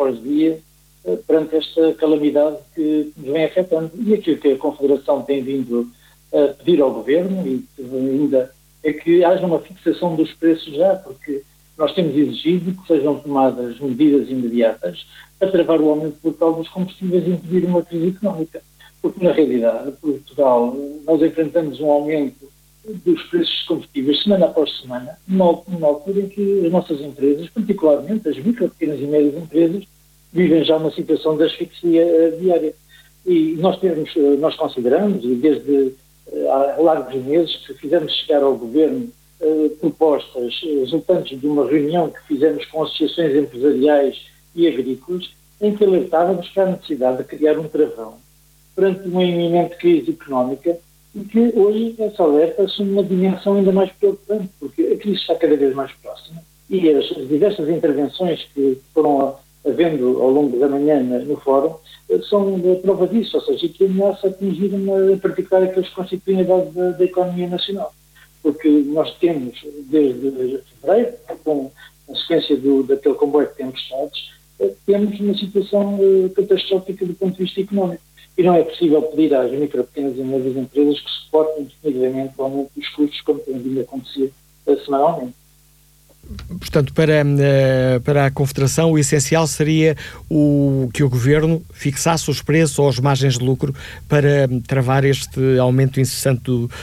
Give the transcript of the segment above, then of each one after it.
após dia perante esta calamidade que nos vem afetando. E aquilo que a Confederação tem vindo a pedir ao Governo, e ainda, é que haja uma fixação dos preços já, porque nós temos exigido que sejam tomadas medidas imediatas para travar o aumento brutal dos combustíveis e impedir uma crise económica. Porque, na realidade, Portugal, nós enfrentamos um aumento dos preços dos combustíveis semana após semana, numa altura em que as nossas empresas, particularmente as micro, pequenas e médias empresas, vivem já uma situação de asfixia diária. E nós consideramos, e desde há largos meses, que fizemos chegar ao Governo propostas resultantes de uma reunião que fizemos com associações empresariais e agrícolas, em que alertávamos para a necessidade de criar um travão perante uma iminente crise económica, e que hoje essa alerta assume uma dimensão ainda mais preocupante, porque a crise está cada vez mais próxima e as diversas intervenções que foram havendo ao longo da manhã no Fórum são prova disso, ou seja, que ameaça atingir em particular aqueles que constituem a base da economia nacional. Porque nós temos, desde fevereiro, com a sequência daquele comboio de tempestades, temos uma situação catastrófica do ponto de vista económico. E não é possível pedir às micro, pequenas e médias empresas que suportem definitivamente o aumento dos custos, como tem vindo a acontecer semanalmente. Portanto, para a Confederação, o essencial seria que o Governo fixasse os preços ou as margens de lucro para travar este aumento incessante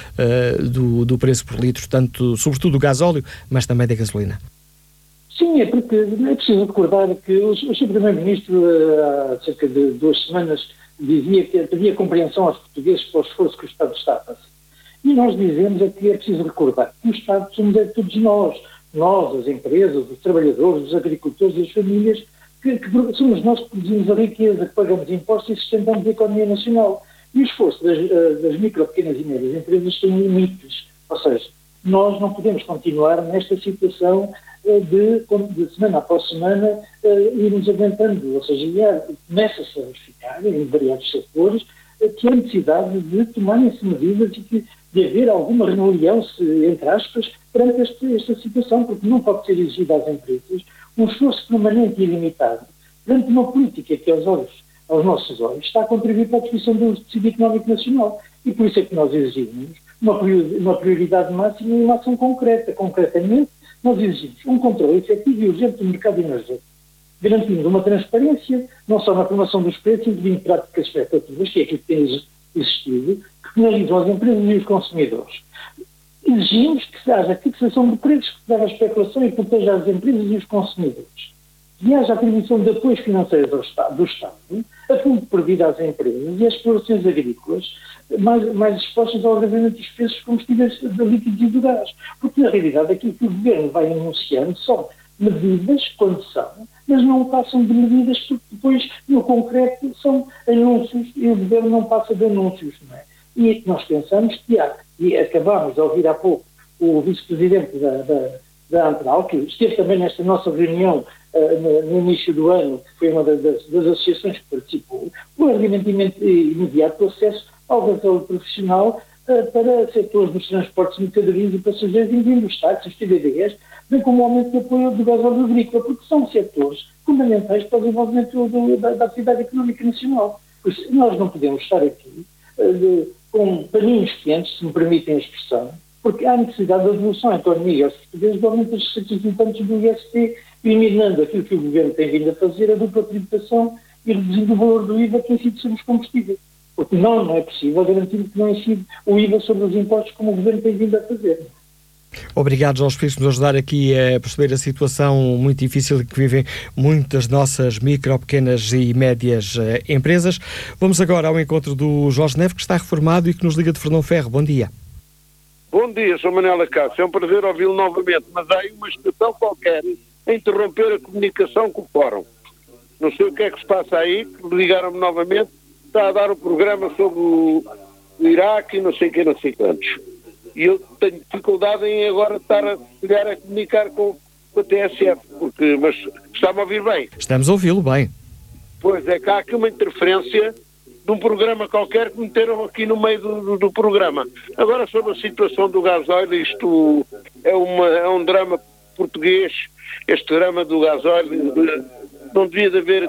do preço por litro, sobretudo do gasóleo, mas também da gasolina. Sim, é porque é preciso recordar que o Sr. Primeiro-Ministro, há cerca de 2 semanas, dizia que havia compreensão aos portugueses pelo esforço que o Estado está a fazer. E nós dizemos que é preciso recordar que o Estado somos todos nós, as empresas, os trabalhadores, os agricultores e as famílias, que somos nós que produzimos a riqueza, que pagamos impostos e sustentamos a economia nacional. E o esforço das micro, pequenas e médias empresas tem limites. Ou seja, nós não podemos continuar nesta situação de semana após semana irmos aguentando. Ou seja, começa-se a verificar em variados setores que há necessidade de tomarem-se medidas e de haver alguma rebelião, entre aspas, perante esta situação, porque não pode ser exigido às empresas um esforço permanente e ilimitado perante uma política que aos nossos olhos, está a contribuir para a destruição do tecido económico nacional. E por isso é que nós exigimos uma prioridade máxima e uma ação concreta. Concretamente, nós exigimos um controle efetivo e urgente do mercado energético, garantindo uma transparência, não só na formação dos preços, impedindo práticas especulativas, que é aquilo que tem existido, que penalizam as empresas e os consumidores. Exigimos que haja fixação de preços que trava a especulação e proteja as empresas e os consumidores. Que haja atribuição de apoios financeiros do Estado, a fundo perdido às empresas e às explorações agrícolas mais expostas ao agravamento dos preços de combustíveis de líquidos e do gás. Porque, na realidade, aquilo que o Governo vai anunciando são medidas, quando são, mas não passam de medidas porque depois, no concreto, são anúncios e o Governo não passa de anúncios, não é? E nós pensamos e acabámos de ouvir há pouco o vice-presidente da Antral, que esteve também nesta nossa reunião no início do ano, que foi uma das associações que participou, o argumentamento imediato do acesso ao gasóleo profissional para setores dos transportes de mercadorias e passageiros, incluindo os táxis, os TDDs, bem como o aumento do apoio do gasóleo agrícola, porque são setores fundamentais para o desenvolvimento da atividade económica nacional. Por isso, nós não podemos estar aqui com paninhos quentes, se me permitem a expressão, porque há necessidade da devolução à economia e aos portugueses do aumento das receitas resultantes do ISP, eliminando aquilo que o Governo tem vindo a fazer, a dupla tributação e reduzindo o valor do IVA que incide sobre os combustíveis. Porque não é possível garantir que não incide o IVA sobre os impostos como o Governo tem vindo a fazer. Obrigado, João Espírito, por nos ajudar aqui a perceber a situação muito difícil que vivem muitas nossas micro, pequenas e médias empresas. Vamos agora ao encontro do Jorge Neves, que está reformado e que nos liga de Fernão Ferro. Bom dia. Bom dia, sou Manela Cássio. É um prazer ouvi-lo novamente, mas há aí uma situação qualquer a interromper a comunicação com o Fórum. Não sei o que é que se passa aí, que ligaram-me novamente, está a dar o programa sobre o Iraque e não sei quantos. E eu tenho dificuldade em agora estar a comunicar com a TSF, mas está-me a ouvir bem? Estamos a ouvi-lo bem. Pois é, que há aqui uma interferência de um programa qualquer que meteram aqui no meio do programa. Agora, sobre a situação do gasóleo, isto é um drama português, este drama do gasóleo, não devia de haver